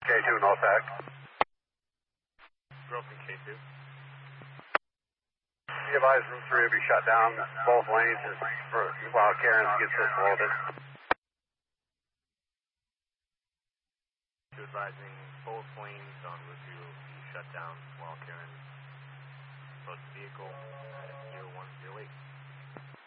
K2, no tag. Broken K2. Be advised, Route 3 will be shut down both lanes while Karen gets this loaded. Advising both lanes on Route 3 will be shut down while Karen loads the vehicle at 0108.